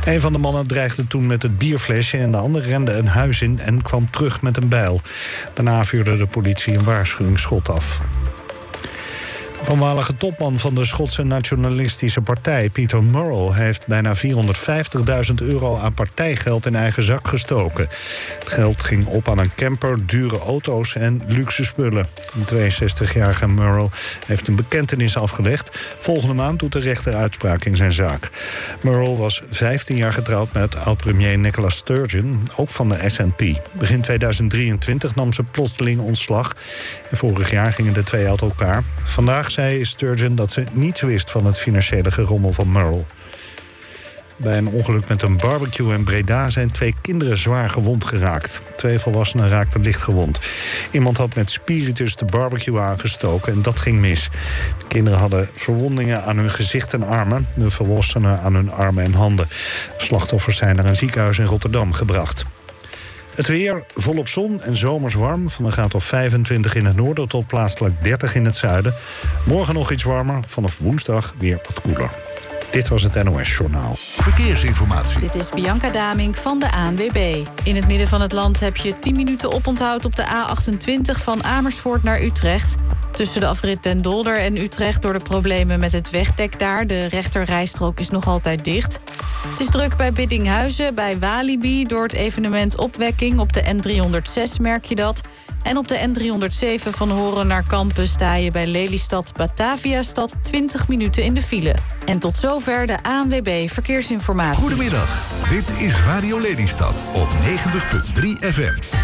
Een van de mannen dreigde toen met het bierflesje en de ander rende een huis in en kwam terug met een bijl. Daarna vuurde de politie een waarschuwingsschot af. De voormalige topman van de Schotse nationalistische partij, Peter Murrell, heeft bijna €450.000 aan partijgeld in eigen zak gestoken. Het geld ging op aan een camper, dure auto's en luxe spullen. De 62-jarige Murrell heeft een bekentenis afgelegd. Volgende maand doet de rechter uitspraak in zijn zaak. Murrell was 15 jaar getrouwd met oud-premier Nicola Sturgeon, ook van de SNP. Begin 2023 nam ze plotseling ontslag. En vorig jaar gingen de twee uit elkaar. Vandaag zei Sturgeon dat ze niets wist van het financiële gerommel van Murrell. Bij een ongeluk met een barbecue in Breda zijn 2 kinderen zwaar gewond geraakt. 2 volwassenen raakten licht gewond. Iemand had met spiritus de barbecue aangestoken en dat ging mis. De kinderen hadden verwondingen aan hun gezicht en armen. De volwassenen aan hun armen en handen. Slachtoffers zijn naar een ziekenhuis in Rotterdam gebracht. Het weer, volop zon en zomers warm. Van een graad of 25 in het noorden tot plaatselijk 30 in het zuiden. Morgen nog iets warmer, vanaf woensdag weer wat koeler. Dit was het NOS Journaal. Verkeersinformatie. Dit is Bianca Damink van de ANWB. In het midden van het land heb je 10 minuten oponthoud op de A28 van Amersfoort naar Utrecht. Tussen de afrit Den Dolder en Utrecht door de problemen met het wegdek daar. De rechterrijstrook is nog altijd dicht. Het is druk bij Biddinghuizen, bij Walibi. Door het evenement Opwekking op de N306 merk je dat. En op de N307 van Horen naar Kampen sta je bij Lelystad Bataviastad 20 minuten in de file. En tot zover de ANWB Verkeersinformatie. Goedemiddag, dit is Radio Lelystad op 90.3 FM.